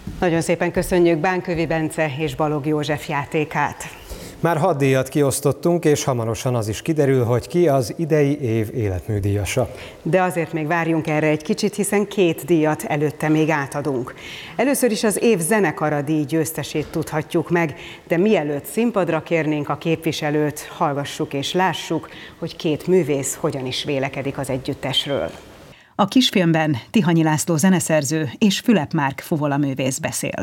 Nagyon szépen köszönjük Bánkövi Bence és Balogh József játékát. Már 6 díjat kiosztottunk, és hamarosan az is kiderül, hogy ki az idei év életműdíjasa. De azért még várjunk erre egy kicsit, hiszen 2 díjat előtte még átadunk. Először is az év zenekara díj győztesét tudhatjuk meg, de mielőtt színpadra kérnénk a képviselőt, hallgassuk és lássuk, hogy 2 művész hogyan is vélekedik az együttesről. A kisfilmben Tihanyi László zeneszerző és Fülep Márk fuvolaművész beszél.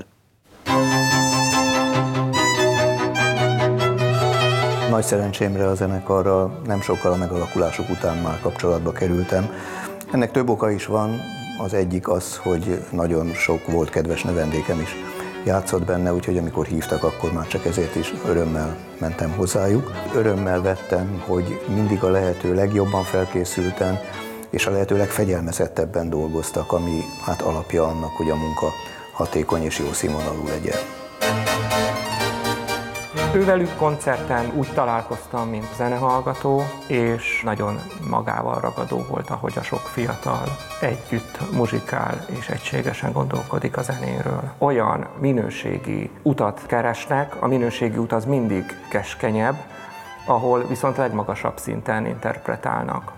Nagy szerencsémre a zenekarral nem sokkal a megalakulásuk után már kapcsolatba kerültem. Ennek több oka is van, az egyik az, hogy nagyon sok volt kedves növendékem is játszott benne, úgyhogy amikor hívtak, akkor már csak ezért is örömmel mentem hozzájuk. Örömmel vettem, hogy mindig a lehető legjobban felkészülten és a lehető legfegyelmezettebben dolgoztak, ami hát alapja annak, hogy a munka hatékony és jó színvonalú legyen. Ővelük koncerten úgy találkoztam, mint zenehallgató, és nagyon magával ragadó volt, ahogy a sok fiatal együtt muzsikál és egységesen gondolkodik a zenéről. Olyan minőségi utat keresnek, a minőségi ut az mindig keskenyebb, ahol viszont legmagasabb szinten interpretálnak.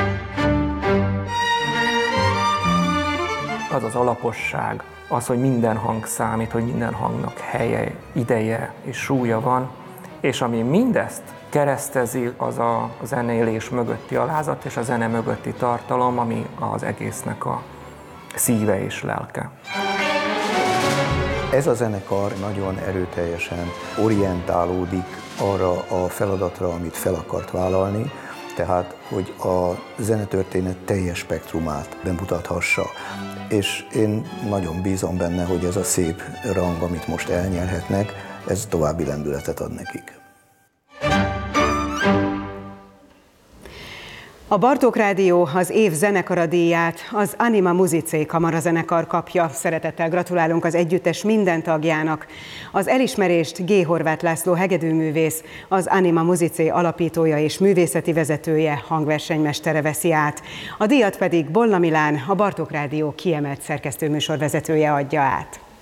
Az az alaposság, az, hogy minden hang számít, hogy minden hangnak helye, ideje és súlya van, és ami mindezt keresztezi, az a zenélés mögötti alázat és a zene mögötti tartalom, ami az egésznek a szíve és lelke. Ez a zenekar nagyon erőteljesen orientálódik arra a feladatra, amit fel akart vállalni, tehát, hogy a zenetörténet teljes spektrumát bemutathassa. És én nagyon bízom benne, hogy ez a szép rang, amit most elnyerhetnek, ez további lendületet ad nekik. A Bartók Rádió az év zenekara díját az Anima Musicae kamarazenekar kapja. Szeretettel gratulálunk az együttes minden tagjának. Az elismerést G. Horváth László hegedűművész, az Anima Musicae alapítója és művészeti vezetője, hangversenymestere veszi át. A díjat pedig Bolla Milán, a Bartók Rádió kiemelt szerkesztőműsorvezetője adja át.